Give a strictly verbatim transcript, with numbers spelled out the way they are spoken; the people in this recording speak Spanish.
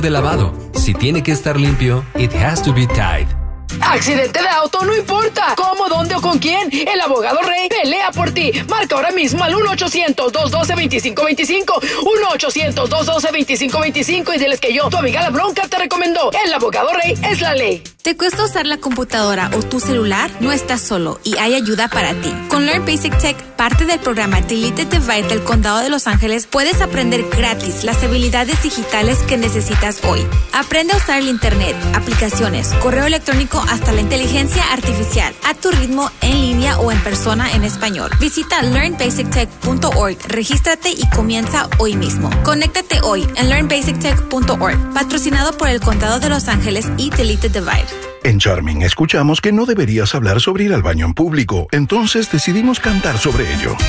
de lavado. Si tiene que estar limpio, it has to be Tide. Accidente de auto, no importa cómo, dónde o con quién, el abogado Rey pelea por ti. Marca ahora mismo al uno ochocientos, dos uno dos, dos cinco dos cinco, uno ochocientos, dos uno dos, dos cinco dos cinco y diles que yo, tu amiga La Bronca, te recomendó. El abogado Rey es la ley. ¿Te cuesta usar la computadora o tu celular? No estás solo y hay ayuda para ti. Con Learn Basic Tech, parte del programa Deleted Divide del Condado de Los Ángeles, puedes aprender gratis las habilidades digitales que necesitas hoy. Aprende a usar el internet, aplicaciones, correo electrónico, hasta la inteligencia artificial, a tu ritmo, en línea o en persona en español. Visita learn basic tech punto org, regístrate y comienza hoy mismo. Conéctate hoy en learn basic tech punto org, patrocinado por el Condado de Los Ángeles y Deleted Divide. En Charming escuchamos que no deberías hablar sobre ir al baño en público, entonces decidimos cantar sobre ello.